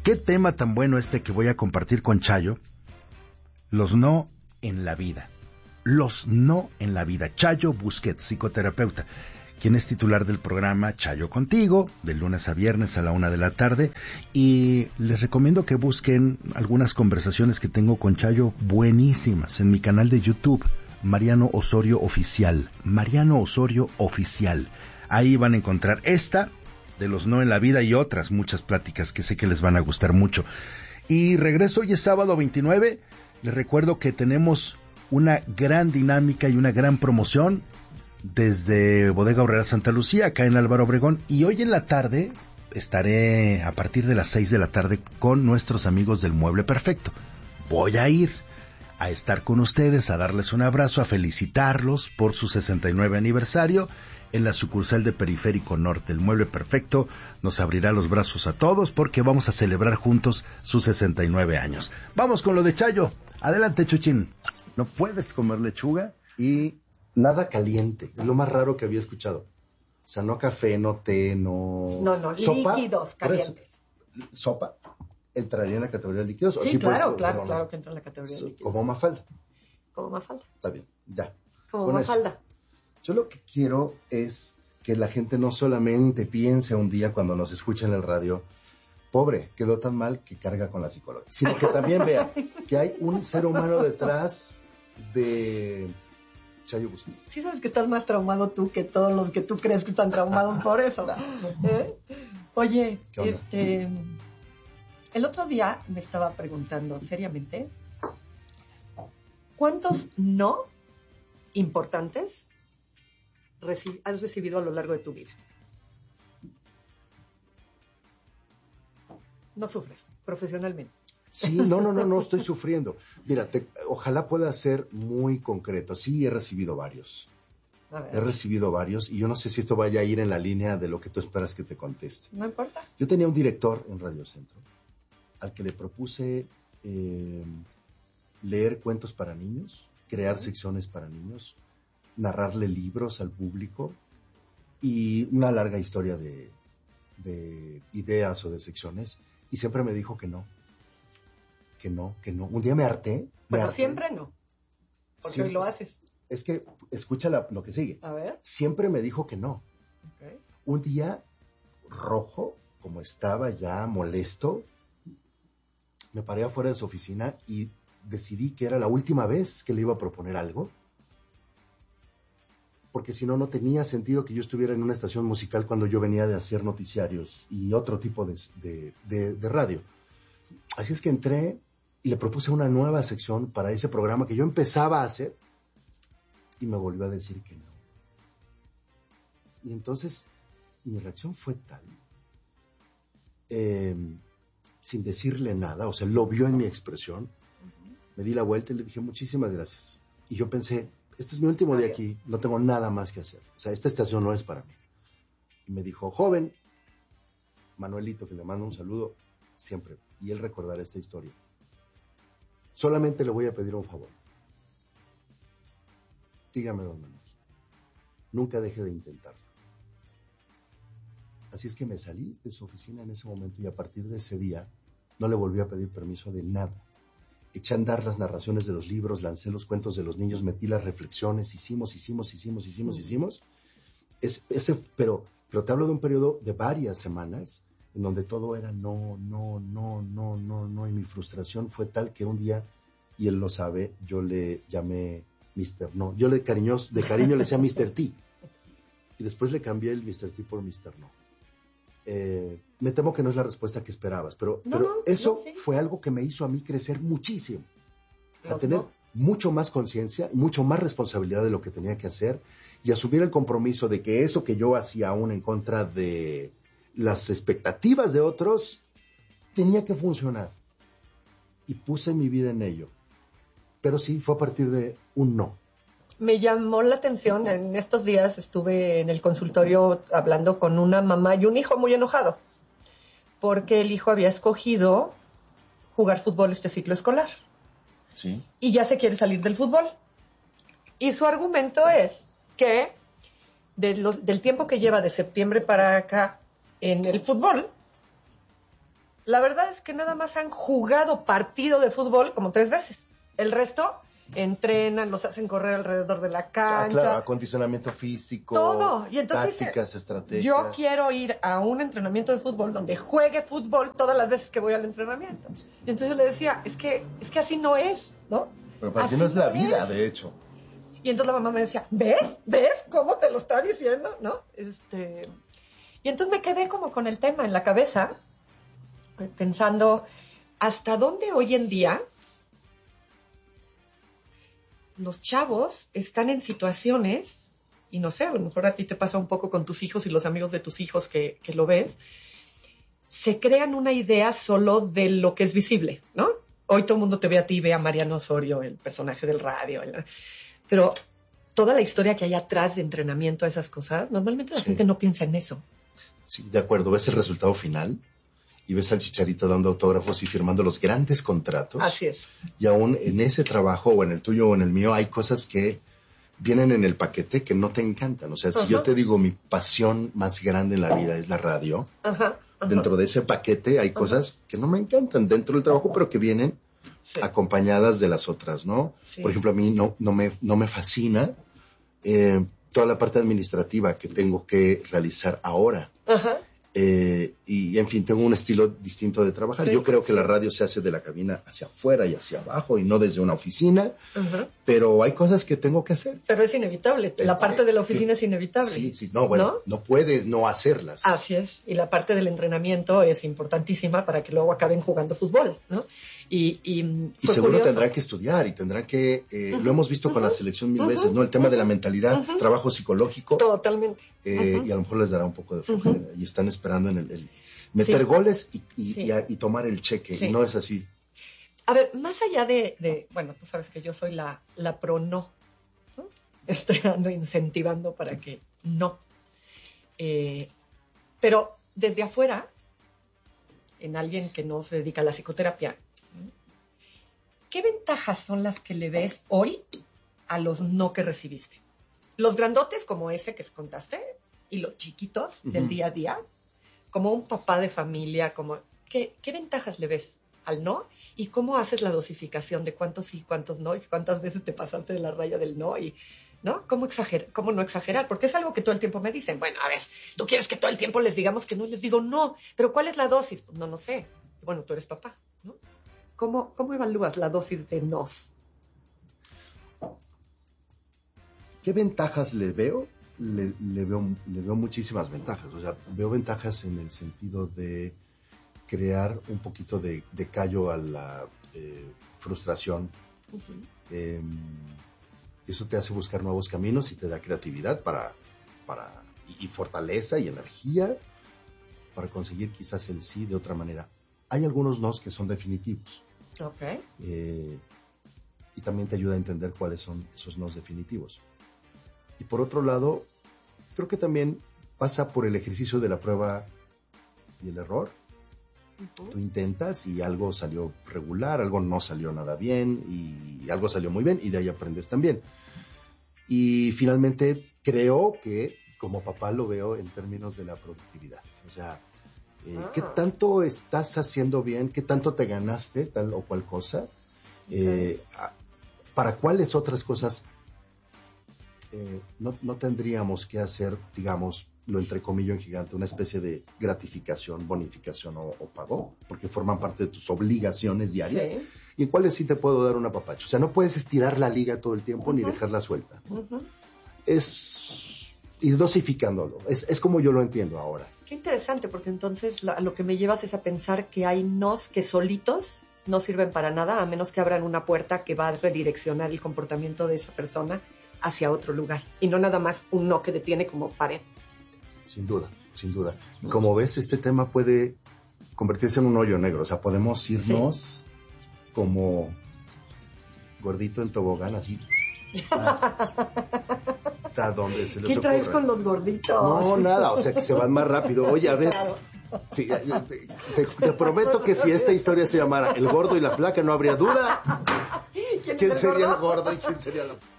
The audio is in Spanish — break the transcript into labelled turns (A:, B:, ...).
A: Qué tema tan bueno este que voy a compartir con Chayo. Los no en la vida. Los no en la vida. Chayo Busquets, psicoterapeuta, quien es titular del programa Chayo Contigo, de lunes a viernes a la 1 de la tarde, y les recomiendo que busquen algunas conversaciones que tengo con Chayo buenísimas en mi canal de YouTube, Mariano Osorio Oficial. Mariano Osorio Oficial. Ahí van a encontrar esta, de los no en la vida, y otras muchas pláticas que sé que les van a gustar mucho. Y regreso, hoy es sábado 29, les recuerdo que tenemos una gran dinámica y una gran promoción desde Bodega Aurrera Santa Lucía, acá en Álvaro Obregón, y hoy en la tarde estaré a partir de las 6 de la tarde con nuestros amigos del Mueble Perfecto. Voy a ir a estar con ustedes, a darles un abrazo, a felicitarlos por su 69 aniversario en la sucursal de Periférico Norte. El Mueble Perfecto nos abrirá los brazos a todos porque vamos a celebrar juntos sus 69 años. Vamos con lo de Chayo. Adelante, Chuchín.
B: No puedes comer lechuga y nada caliente. Es lo más raro que había escuchado. O sea, no café, no té, no...
C: No,
B: ¿Sopa?
C: líquidos calientes.
B: ¿Sopa? ¿Entraría en la categoría de líquidos?
C: Sí, claro que entra en la categoría de líquidos.
B: Como Mafalda.
C: Como Mafalda.
B: Está bien, ya.
C: Como
B: Con
C: Mafalda.
B: eso. Yo lo que quiero es que la gente no solamente piense un día cuando nos escucha en el radio, pobre, quedó tan mal que carga con la psicología, sino que también vea que hay un ser humano detrás de Chayo Busquets.
C: Sí sabes que estás más traumado tú que todos los que tú crees que están traumados por eso. Oye, el otro día me estaba preguntando seriamente, ¿cuántos no importantes has recibido a lo largo de tu vida? No sufres profesionalmente.
B: Sí, no estoy sufriendo. Mira, ojalá pueda ser muy concreto. Sí, he recibido varios. He recibido varios y yo no sé si esto vaya a ir en la línea de lo que tú esperas que te conteste.
C: No importa.
B: Yo tenía un director en Radio Centro al que le propuse leer cuentos para niños, crear secciones para niños, narrarle libros al público y una larga historia de ideas o de secciones, y siempre me dijo que no. Un día me harté.
C: Siempre no, porque siempre, hoy lo haces.
B: Es que escucha lo que sigue.
C: A ver.
B: Siempre me dijo que no.
C: Okay.
B: Un día, rojo, como estaba ya molesto, me paré afuera de su oficina y decidí que era la última vez que le iba a proponer algo, porque si no, no tenía sentido que yo estuviera en una estación musical cuando yo venía de hacer noticiarios y otro tipo de radio. Así es que entré y le propuse una nueva sección para ese programa que yo empezaba a hacer, y me volvió a decir que no. Y entonces mi reacción fue tal, sin decirle nada, o sea, lo vio en mi expresión, me di la vuelta y le dije muchísimas gracias. Y yo pensé, este es mi último día aquí, no tengo nada más que hacer. O sea, esta estación no es para mí. Y me dijo, joven, Manuelito, que le mando un saludo siempre, y él recordará esta historia. Solamente le voy a pedir un favor. Dígame, don Manuel, nunca deje de intentarlo. Así es que me salí de su oficina en ese momento y a partir de ese día no le volví a pedir permiso de nada. Eché a andar las narraciones de los libros, lancé los cuentos de los niños, metí las reflexiones, hicimos. Pero te hablo de un periodo de varias semanas en donde todo era no, y mi frustración fue tal que un día, y él lo sabe, yo le llamé Mr. No. Yo de cariño le decía Mr. T. Y después le cambié el Mr. T por Mr. No. Me temo que no es la respuesta que esperabas, pero eso fue algo que me hizo a mí crecer muchísimo. A tener mucho más conciencia, mucho más responsabilidad de lo que tenía que hacer y asumir el compromiso de que eso que yo hacía aún en contra de las expectativas de otros tenía que funcionar. Y puse mi vida en ello. Pero sí, fue a partir de un no.
C: Me llamó la atención, en estos días estuve en el consultorio hablando con una mamá y un hijo muy enojado, porque el hijo había escogido jugar fútbol este ciclo escolar.
B: Sí.
C: Y ya se quiere salir del fútbol. Y su argumento es que del tiempo que lleva de septiembre para acá en el fútbol, La verdad es que nada más han jugado partido de fútbol como 3 veces. El resto entrenan, los hacen correr alrededor de la cancha.
B: Claro, acondicionamiento físico,
C: todo. Y entonces
B: tácticas, estrategias.
C: yo quiero ir a un entrenamiento de fútbol donde juegue fútbol todas las veces que voy al entrenamiento. Y entonces yo le decía, es que así no es, ¿no?
B: Pero así no es la vida, de hecho.
C: Y entonces la mamá me decía, ¿ves cómo te lo está diciendo? ¿No? Y entonces me quedé como con el tema en la cabeza, pensando, ¿hasta dónde hoy en día los chavos están en situaciones, y no sé, a lo mejor a ti te pasa un poco con tus hijos y los amigos de tus hijos que lo ves, se crean una idea solo de lo que es visible, ¿no? Hoy todo el mundo te ve a ti, ve a Mariano Osorio, el personaje del radio, pero toda la historia que hay atrás de entrenamiento a esas cosas, normalmente la gente no piensa en eso.
B: Sí, de acuerdo, ves el resultado final y ves al Chicharito dando autógrafos y firmando los grandes contratos.
C: Así es.
B: Y aún en ese trabajo, o en el tuyo o en el mío, hay cosas que vienen en el paquete que no te encantan. O sea, si yo te digo mi pasión más grande en la vida es la radio, dentro de ese paquete hay cosas que no me encantan dentro del trabajo, pero que vienen acompañadas de las otras, ¿no? Sí. Por ejemplo, a mí no me fascina toda la parte administrativa que tengo que realizar ahora. Y en fin, tengo un estilo distinto de trabajar. Sí, yo creo que la radio se hace de la cabina hacia afuera y hacia abajo y no desde una oficina, pero hay cosas que tengo que hacer.
C: Pero es inevitable, la parte de la oficina es inevitable.
B: Sí, no puedes no hacerlas.
C: Así es, y la parte del entrenamiento es importantísima para que luego acaben jugando fútbol, ¿no? Y
B: seguro curioso. Tendrán que estudiar y tendrán que, lo hemos visto con la selección 1000 veces, ¿no? El tema de la mentalidad, trabajo psicológico.
C: Totalmente.
B: Y a lo mejor les dará un poco de flojera y están esperando en el meter goles y tomar el cheque, y no es así.
C: A ver, más allá de bueno, tú sabes que yo soy la pro no, estoy incentivando para que no. Pero desde afuera, en alguien que no se dedica a la psicoterapia, ¿qué ventajas son las que le ves hoy a los no que recibiste? Los grandotes como ese que contaste y los chiquitos del día a día, como un papá de familia, ¿qué ventajas le ves al no? ¿Y cómo haces la dosificación de cuántos sí, cuántos no? ¿Y cuántas veces te pasaste de la raya del no? ¿No? ¿Cómo no exagerar? Porque es algo que todo el tiempo me dicen. Bueno, a ver, ¿tú quieres que todo el tiempo les digamos que no? Les digo no. ¿Pero cuál es la dosis? Pues no sé. Bueno, tú eres papá, ¿no? ¿Cómo evalúas la dosis de nos?
B: ¿Qué ventajas le veo? Le veo muchísimas ventajas. O sea, veo ventajas en el sentido de crear un poquito de callo a la frustración. Eso te hace buscar nuevos caminos y te da creatividad y fortaleza y energía para conseguir quizás el sí de otra manera. Hay algunos nos que son definitivos.
C: Okay.
B: Y también te ayuda a entender cuáles son esos nos definitivos. Y por otro lado, creo que también pasa por el ejercicio de la prueba y el error. Tú intentas y algo salió regular, algo no salió nada bien y algo salió muy bien y de ahí aprendes también. Y finalmente creo que como papá lo veo en términos de la productividad. O sea, ¿qué tanto estás haciendo bien? ¿Qué tanto te ganaste tal o cual cosa? ¿Para cuáles otras cosas no tendríamos que hacer, digamos, lo entrecomillo en gigante, una especie de gratificación, bonificación o pago, porque forman parte de tus obligaciones diarias, y en cuáles sí te puedo dar un apapacho? O sea, no puedes estirar la liga todo el tiempo ni dejarla suelta. Es ir dosificándolo, es como yo lo entiendo ahora.
C: Qué interesante, porque entonces lo que me llevas es a pensar que hay nos que solitos no sirven para nada, a menos que abran una puerta que va a redireccionar el comportamiento de esa persona hacia otro lugar, y no nada más un no que detiene como pared.
B: Sin duda. Como ves, este tema puede convertirse en un hoyo negro, o sea, podemos irnos como gordito en tobogán, así. ¿Hasta dónde se les ocurre?
C: ¿Qué traes con los gorditos?
B: No, nada, o sea, que se van más rápido. Oye, a ver, sí, te prometo que si esta historia se llamara El Gordo y la Flaca, no habría duda. ¿Quién sería el gordo y quién sería la flaca?